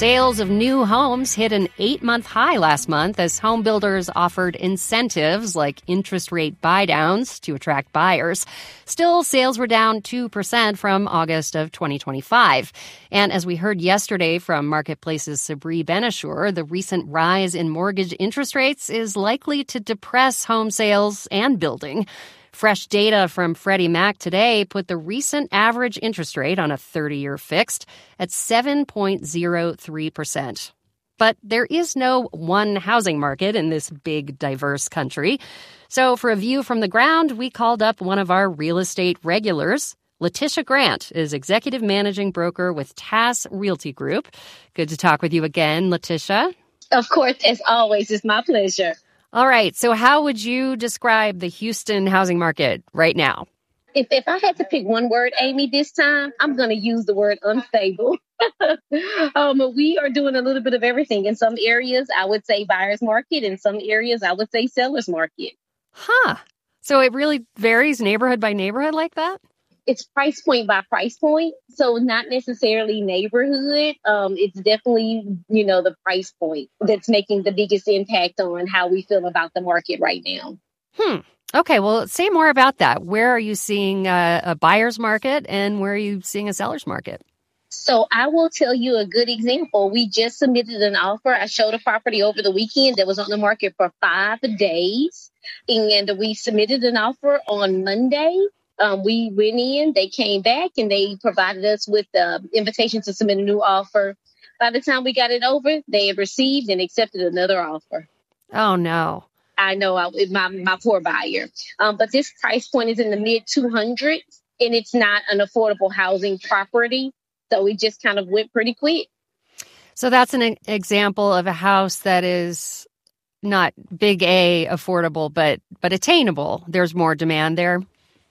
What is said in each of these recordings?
Sales of new homes hit an 8-month high last month as home builders offered incentives like interest rate buydowns to attract buyers. Still, sales were down 2% from August of 2025. And as we heard yesterday from Marketplace's Sabri Benashur, the recent rise in mortgage interest rates is likely to depress home sales and building. Fresh data from Freddie Mac today put the recent average interest rate on a 30-year fixed at 7.03%. But there is no one housing market in this big, diverse country. So for a view from the ground, we called up one of our real estate regulars. Letitia Grant is executive managing broker with TAS Realty Group. Good to talk with you again, Letitia. Of course, as always, it's my pleasure. All right. So how would you describe the Houston housing market right now? If I had to pick one word, Amy, this time, I'm going to use the word unstable. We are doing a little bit of everything. In some areas, I would say buyer's market. In some areas, I would say seller's market. Huh. So it really varies neighborhood by neighborhood like that? It's price point by price point. So not necessarily neighborhood. It's definitely, the price point that's making the biggest impact on how we feel about the market right now. Okay. Well, say more about that. Where are you seeing a buyer's market and where are you seeing a seller's market? So I will tell you a good example. We just submitted an offer. I showed a property over the weekend that was on the market for 5 days. And we submitted an offer on Monday. We went in, they came back, and they provided us with the invitation to submit a new offer. By the time we got it over, they had received and accepted another offer. Oh, no. I know, my poor buyer. But this price point is in the mid-200s, and it's not an affordable housing property. So we just kind of went pretty quick. So that's an example of a house that is not big A affordable, but attainable. There's more demand there.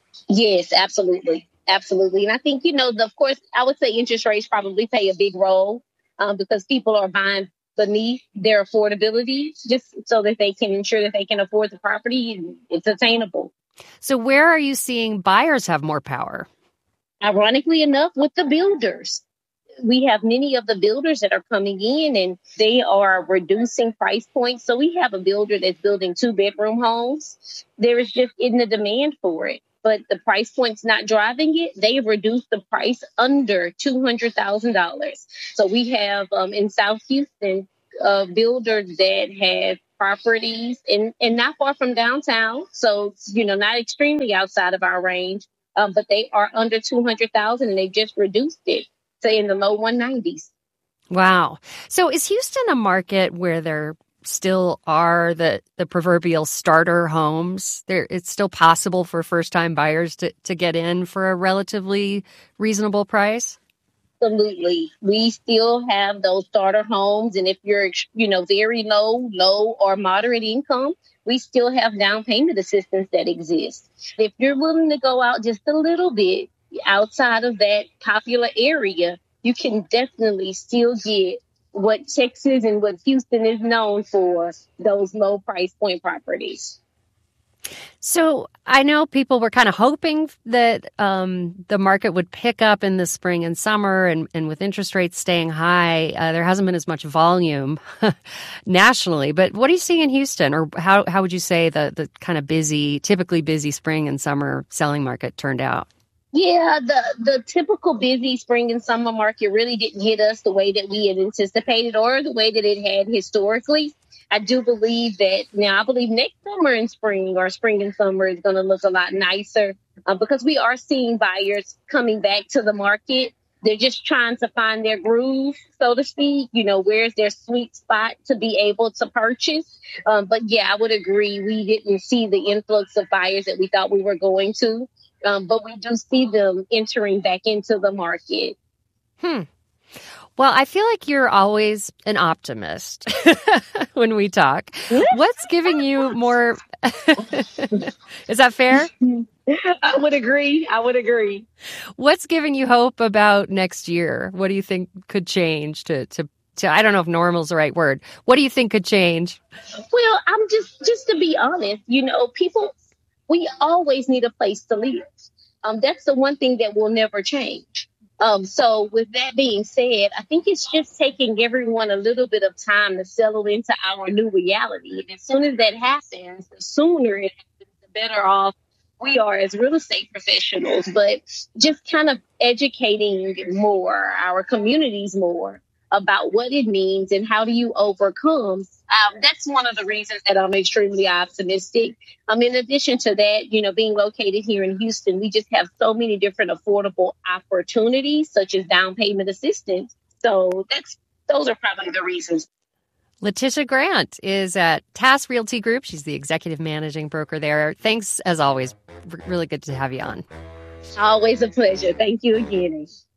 Yes, absolutely. Absolutely. And I think, of course, I would say interest rates probably play a big role because people are buying beneath their affordability just so that they can ensure that they can afford the property and it's attainable. So where are you seeing buyers have more power? Ironically enough, with the builders. We have many of the builders that are coming in and they are reducing price points. So we have a builder that's building 2-bedroom homes. There is just in the demand for it. But the price point's not driving it. They have reduced the price under $200,000. So we have in South Houston a builder that has properties and not far from downtown. So, not extremely outside of our range, but they are under $200,000 and they just reduced it to in the low 190s. Wow. So is Houston a market where there still are the proverbial starter homes? It's still possible for first-time buyers to get in for a relatively reasonable price? Absolutely. We still have those starter homes. And if you're, very low or moderate income, we still have down payment assistance that exists. If you're willing to go out just a little bit outside of that popular area, you can definitely still get what Texas and what Houston is known for, those low price point properties. So I know people were kind of hoping that the market would pick up in the spring and summer, and with interest rates staying high, there hasn't been as much volume nationally. But what are you seeing in Houston, or how would you say the kind of typically busy spring and summer selling market turned out? Yeah, the typical busy spring and summer market really didn't hit us the way that we had anticipated or the way that it had historically. I do believe that now, I believe next summer and spring or spring and summer is going to look a lot nicer because we are seeing buyers coming back to the market. They're just trying to find their groove, so to speak. Where's their sweet spot to be able to purchase? But yeah, I would agree. We didn't see the influx of buyers that we thought we were going to. But we do see them entering back into the market. Well, I feel like you're always an optimist when we talk. What's giving you more? Is that fair? I would agree. What's giving you hope about next year? What do you think could change to I don't know if normal is the right word. What do you think could change? Well, I'm just to be honest, people, we always need a place to live. That's the one thing that will never change. So with that being said, I think it's just taking everyone a little bit of time to settle into our new reality. And as soon as that happens, the sooner it happens, the better off we are as real estate professionals. But just kind of educating more, our communities more about what it means and how do you overcome. That's one of the reasons that I'm extremely optimistic. In addition to that, being located here in Houston, we just have so many different affordable opportunities, such as down payment assistance. So those are probably the reasons. Letitia Grant is at TAS Realty Group. She's the executive managing broker there. Thanks, as always. Really good to have you on. Always a pleasure. Thank you again.